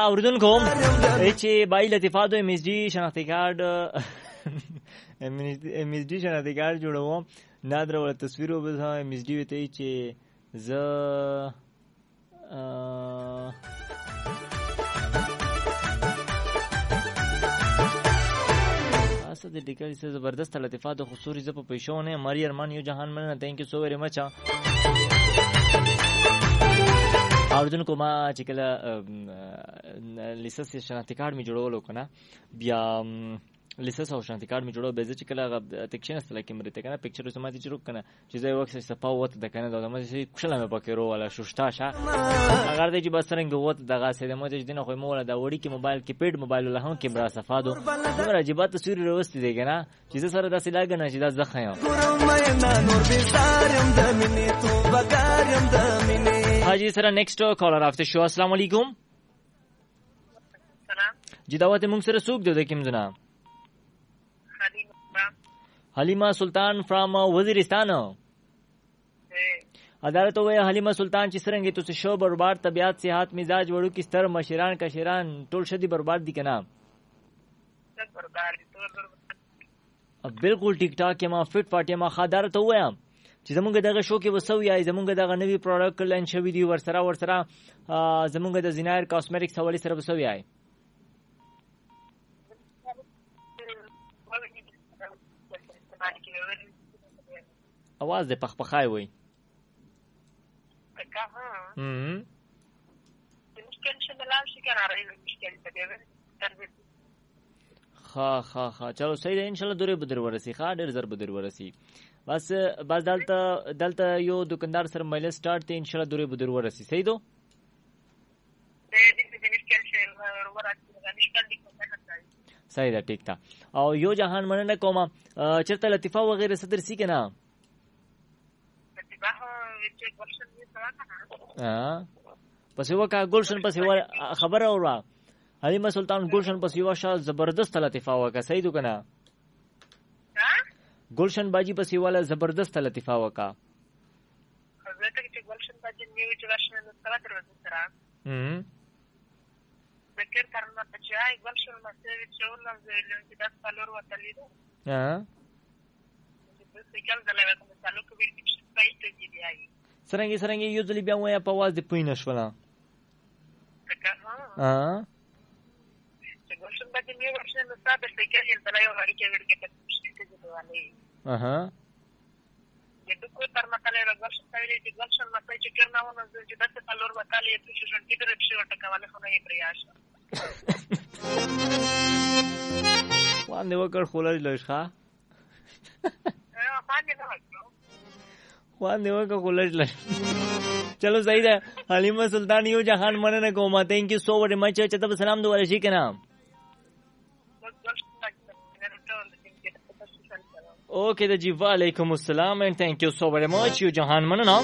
اوریدونکو چې بای لطیفات او ام اس ډي شناختی کارت ام اس ډي شناختی کارت جوړوم نادر ول تصویر او به ام اس ډي وته چې ز اسه د ډیکل سه زبردست لطیفات او خصوصي ز په پېښونه ماری ارمان یو جهان مننه تhank you so very much اوردونکو ما چې کله لیسنس شناختی کارت می جوړولو کنه بیا لیسنس او شناختی کارت می جوړو به چې کله تکشن استل کې مرته کنه پکچر سماتي چې روک کنه چې زه وخت صفه وته د کنه د مې کښله مې پکې رو ولا شوشتا شه اگر دې چې بس څنګه وته دغه سه د مې چې دینه خو مولا دا وړي کې موبایل کې پیډ موبایل له هم کې برا صفادو زمره عجیبه تصویر وروستي دی کنه چې زه سره داسې لاګنه چې دا زخه یم حاجی سره نیکسٹ کالر افته شو السلام علیکم سلام جی دعوت مونږ سره سوق دی د کوم ځنا حلیمه سلطان فرام وزیرستان عدالت وې حلیمه سلطان چې سرنګي تو شو برباد طبيعت صحت مزاج وړو کی ستر مشران کشران ټول شدي برباد دي کنه بالکل ټیک ټاک ما فټ فاټه ما خادر ته وایم چې زمونږ دغه شو کې وسو یا زمونږ دغه نوی پروډکټ لنچ شوی دی ورسره زمونږ د زینایر کاسمیټکس حواله سره وسو یای आवाज दे पखपखाय वही ها چلو صحیح ده ان شاء الله دوره بدر ورسی ښه ډیر زر بدر ورسی بس دلته یو دکاندار سره مېل سٹارټ ته ان شاء الله دوره بدر ورسی صحیح دو صحیح ده ټیک تا او یو جهان مننه کومه چرته لطیفه وغیرہ صدر سی کنه پس یو کا گلشن پس یو خبر اورا حلیمه سلطان گلشن پس یو شا زبردست لطیفه وکا صحیح دو کنه گلشن باجی پس یو والا زبردست لطیفه وکا حضرت چې گلشن باجی نیو جلاشن نو سره درو ذکر کرنا بچای گلشن مسوي چول نو چې د فالور وتلی دو سیکل دلته کوم تعلق وی پایټ دی دی سرنګي یو ځلی بیا وای په واز دی پوینه شولا چې گلشن باجی نیو ورشن نو صاحب سیکل یې دلایو هړي کې ورګه ته څه دیواله یدو کو تر مکاله گلشن سوي چې گلشن مسوي چې کرنا ونه چې د فالور وتلی ته چې شون کې درې شو ټکواله خو نه پریاش وانه وکړ خولای لښه وانه وکړ خولای لښه چلو صحیح ده حلیمه سلطان یو جهان مننه کومه thank you so very much چې تاسو سلام دوه شي کنه اوکے جی وعلیکم السلام and thank you so very much یو جهان مننه